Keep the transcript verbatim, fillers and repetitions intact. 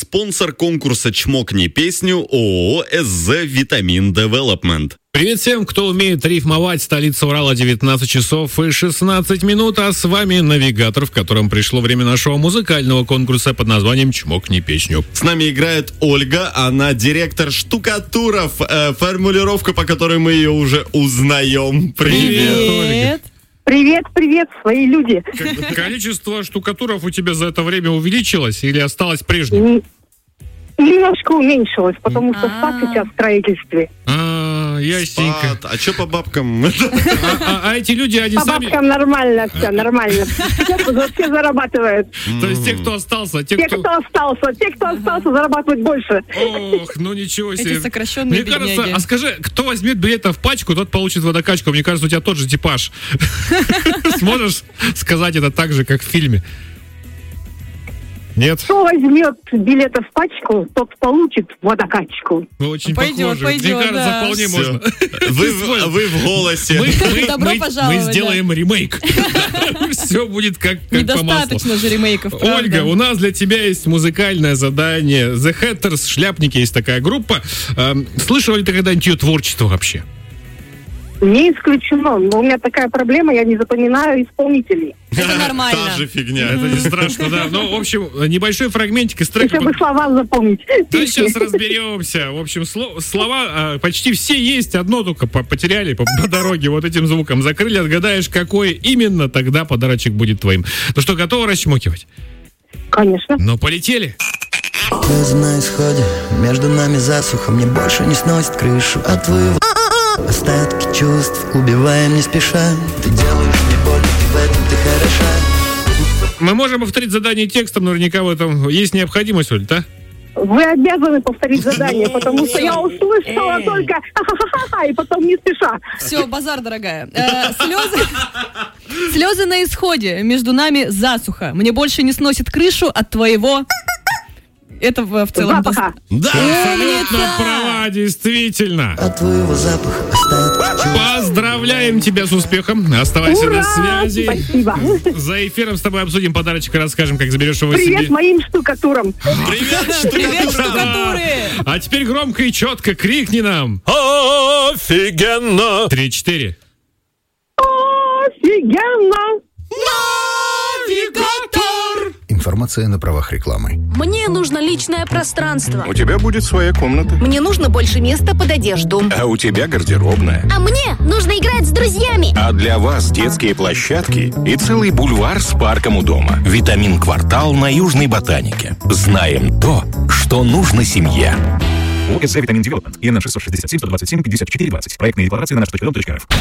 Спонсор конкурса «Чмокни песню» ООО «СЗ Витамин Девелопмент». Привет всем, кто умеет рифмовать. Столица Урала, девятнадцать часов и шестнадцать минут, а с вами навигатор, в котором пришло время нашего музыкального конкурса под названием «Чмокни песню». С нами играет Ольга, она директор штукатуров, э, формулировка, по которой мы ее уже узнаем. Привет, Привет. Ольга. Привет, привет, свои люди. К- Количество штукатуров у тебя за это время увеличилось или осталось прежним? Немножко уменьшилось, потому что А. спад сейчас в строительстве. А, ясненько. Спад. А что по бабкам? А, а- а эти люди, они По сами... бабкам нормально все, нормально. Все, все зарабатывают. То есть те, кто остался, те, Те, кто... кто остался, те, кто остался, зарабатывают больше. Ох, ну ничего себе. Эти сокращенные Мне кажется, бедняги. а скажи, кто возьмет билеты в пачку, тот получит водокачку. Мне кажется, у тебя тот же типаж. Сможешь сказать это так же, как в фильме? Нет? Кто возьмет билеты в пачку, тот получит водокачку. Вы очень Пойдет, похожи. Мне пойдет, кажется, да. вполне Всё. можно. Вы, в- вы в голосе. Мы, мы- Добро мы- пожаловать, мы сделаем ремейк. Все будет как, как по маслу. Недостаточно же ремейков, правда? Ольга, у нас для тебя есть музыкальное задание. The Hatters, Шляпники, есть такая группа. Эм, Слышала ли ты когда-нибудь ее творчество вообще? Не исключено, но у меня такая проблема, я не запоминаю исполнителей. Это нормально. Та же фигня. Это не страшно, да. Ну, в общем, небольшой фрагментик из трека. Еще бы слова запомнить. Да, сейчас разберемся. В общем, сло- слова а, почти все есть, одно только по- потеряли по, по дороге вот этим звуком. Закрыли, отгадаешь, какое именно, тогда подарочек будет твоим. Ну что, готова расчмокивать? Конечно. Ну, полетели. Слезы на исходе, между нами засуха. Мне больше не сносит крышу от твоего остатки чувств, убиваем не спеша. Ты делаешь мне больно, и в этом ты хороша. Мы можем повторить задание текстом, наверняка в этом есть необходимость, Оль, да? Вы обязаны повторить задание, потому что я услышала только ха-ха-ха-ха, и потом не спеша. Все, базар, дорогая. Э, слезы... Слезы на исходе. Между нами засуха. Мне больше не сносит крышу от твоего... Это в, в целом... Запаха. Да. Абсолютно Умница! права, действительно. От твоего запаха остатки чувств. Поздравляем тебя с успехом. Оставайся Ура! на связи. Спасибо. За эфиром с тобой обсудим подарочек и расскажем, как заберешь его Привет себе. моим штукатурам. Привет, Привет, штукатура. штукатуры! А теперь громко и четко крикни нам. Офигенно. Три-четыре. Офигенно. Информация на правах рекламы. Мне нужно личное пространство. У тебя будет своя комната. Мне нужно больше места под одежду. А у тебя гардеробная. А мне нужно играть с друзьями. А для вас детские площадки и целый бульвар с парком у дома. Витамин Квартал на Южной Ботанике. Знаем то, что нужно семье. ОСЗ Витамин Девелопмент. ИНН шестьсот шестьдесят семь сто двадцать семь пятьдесят четыре двадцать. Проектные декларации на наш точка дом точка рф.